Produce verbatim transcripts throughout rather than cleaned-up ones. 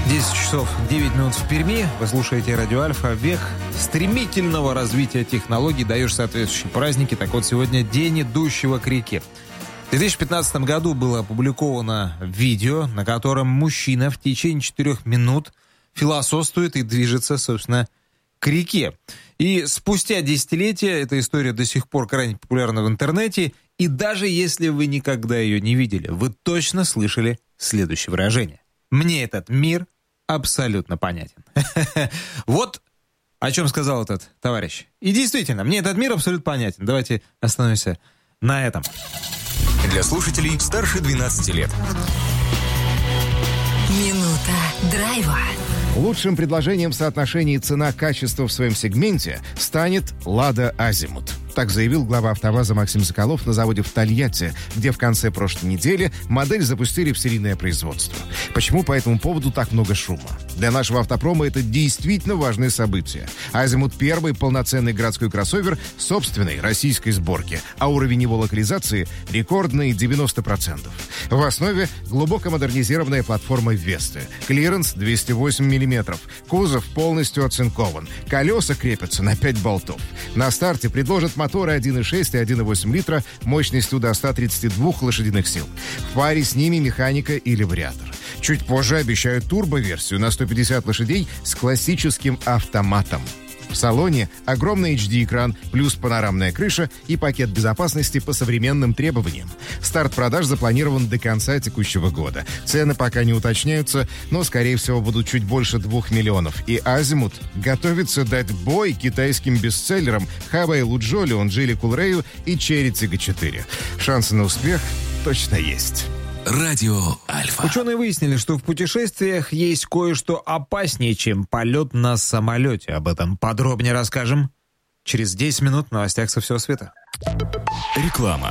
десять часов девять минут в Перми. Вы слушаете Радио Альфа. Век стремительного развития технологий, даешь соответствующие праздники. Так вот, сегодня день идущего к реке. В две тысячи пятнадцатом году было опубликовано видео, на котором мужчина в течение четырех минут философствует и движется, собственно, к реке. И спустя десятилетия эта история до сих пор крайне популярна в интернете. И даже если вы никогда ее не видели, вы точно слышали следующее выражение. «Мне этот мир абсолютно понятен». Вот о чем сказал этот товарищ. И действительно, мне этот мир абсолютно понятен. Давайте остановимся на этом. Для слушателей старше двенадцати лет. Минута драйва. Лучшим предложением в соотношении цена-качество в своем сегменте станет «Лада Азимут». Так заявил глава АвтоВАЗа Максим Соколов на заводе в Тольятти, где в конце прошлой недели модель запустили в серийное производство. Почему по этому поводу так много шума? Для нашего автопрома это действительно важное событие. Азимут — первый полноценный городской кроссовер собственной российской сборки, а уровень его локализации — рекордные девяносто процентов. В основе глубоко модернизированная платформа Весты. Клиренс двести восемь миллиметров. Кузов полностью оцинкован. Колеса крепятся на пять болтов. На старте предложат моторы один и шесть и один и восемь литра мощностью до ста тридцати двух лошадиных сил. В паре с ними механика или вариатор. Чуть позже обещают турбо-версию на сто пятьдесят лошадей с классическим автоматом. В салоне огромный эйч ди-экран, плюс панорамная крыша и пакет безопасности по современным требованиям. Старт продаж запланирован до конца текущего года. Цены пока не уточняются, но, скорее всего, будут чуть больше двух миллионов. И Азимут готовится дать бой китайским бестселлерам Хавейлу Джолион, Джили Кулрею и Черри Тига четыре. Шансы на успех точно есть. Радио Альфа. Ученые выяснили, что в путешествиях есть кое-что опаснее, чем полет на самолете. Об этом подробнее расскажем через десять минут в новостях со всего света. Реклама.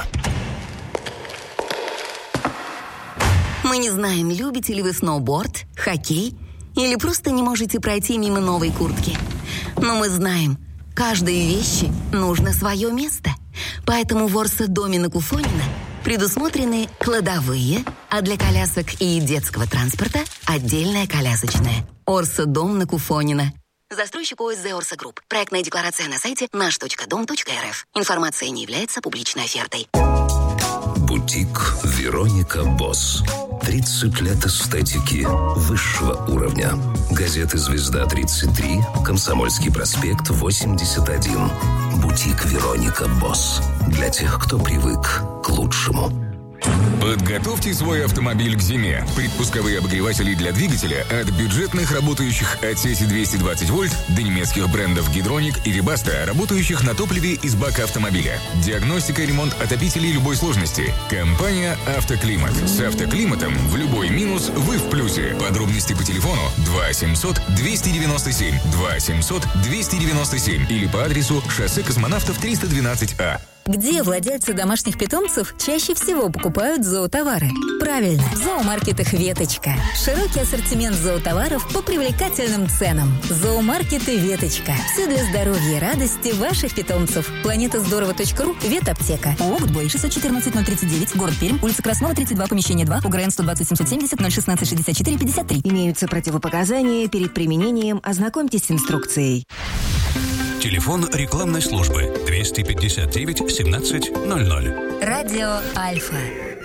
Мы не знаем, любите ли вы сноуборд, хоккей или просто не можете пройти мимо новой куртки. Но мы знаем, каждой вещи нужно свое место. Поэтому в Орсо-доме на Куфонина предусмотрены кладовые, а для колясок и детского транспорта отдельная колясочная. Орсо-дом на Куфонина. Застройщик ОСЗ «Орсо Групп». Проектная декларация на сайте наш точка дом точка эр эф. Информация не является публичной офертой. Бутик «Вероника Босс». тридцать лет эстетики высшего уровня. Газеты «Звезда тридцать три», «Комсомольский проспект восемьдесят один». Бутик «Вероника Босс». Для тех, кто привык к лучшему. Подготовьте свой автомобиль к зиме. Предпусковые обогреватели для двигателя от бюджетных, работающих от сети двести двадцать вольт, до немецких брендов Гидроник и Рибаста, работающих на топливе из бака автомобиля. Диагностика и ремонт отопителей любой сложности. Компания «Автоклимат». С «Автоклиматом» в любой минус вы в плюсе. Подробности по телефону два семьсот двести девяносто семь, два семьсот двести девяносто семь или по адресу шоссе Космонавтов триста двенадцать А. Где владельцы домашних питомцев чаще всего покупают зоотовары? Правильно, в зоомаркетах «Веточка». Широкий ассортимент зоотоваров по привлекательным ценам. Зоомаркеты «Веточка». Все для здоровья и радости ваших питомцев. Планета здорово точка ру, ветаптека. ООО «Гудбой», шестьсот четырнадцать ноль тридцать девять, город Пермь, улица Краснова, тридцать два, помещение два, УГРН сто двадцать семьсот семьдесят ноль шестнадцать шестьдесят четыре пятьдесят три. Имеются противопоказания перед применением. Ознакомьтесь с инструкцией. Телефон рекламной службы двести пятьдесят девять семнадцать ноль ноль. Радио Альфа.